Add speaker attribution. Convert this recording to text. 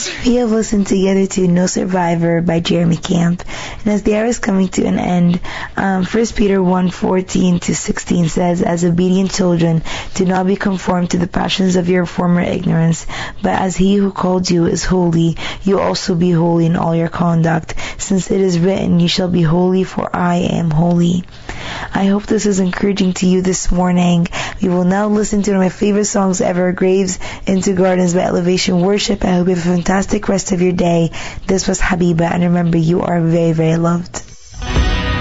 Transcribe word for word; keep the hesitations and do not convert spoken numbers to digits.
Speaker 1: We have listened together to No Survivor by Jeremy Camp. And as the hour is coming to an end, um, First Peter one fourteen to sixteen says, as obedient children, do not be conformed to the passions of your former ignorance, but as he who called you is holy, you also be holy in all your conduct, since it is written, you shall be holy, for I am holy. I hope this is encouraging to you this morning. We will now listen to one of my favorite songs ever, Graves into Gardens by Elevation Worship. I hope you have a fantastic rest of your day. This was Habiba, and remember, you are very, very loved.